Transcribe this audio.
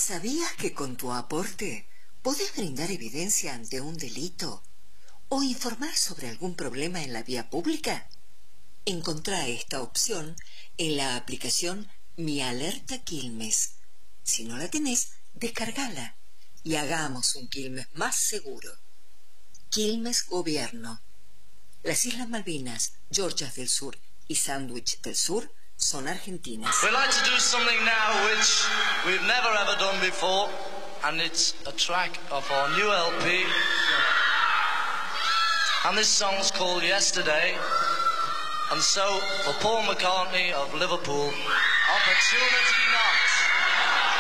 ¿Sabías que con tu aporte podés brindar evidencia ante un delito o informar sobre algún problema en la vía pública? Encontrá esta opción en la aplicación Mi Alerta Quilmes. Si no la tenés, descargala y hagamos un Quilmes más seguro. Quilmes Gobierno. Las Islas Malvinas, Georgias del Sur y Sandwich del Sur son argentinas. We'd like to do something now which we've never ever done before, and it's a track of our new LP. And this song's called Yesterday. And so, for Paul McCartney of Liverpool, Opportunity Knocks.